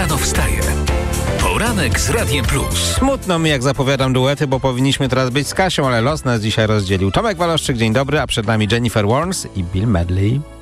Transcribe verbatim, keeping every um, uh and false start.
Rano wstaje. Poranek z Radiem Plus. Smutno mi, jak zapowiadam duety, bo powinniśmy teraz być z Kasią, ale los nas dzisiaj rozdzielił. Tomek Waloszczyk, dzień dobry, a przed nami Jennifer Warnes i Bill Medley.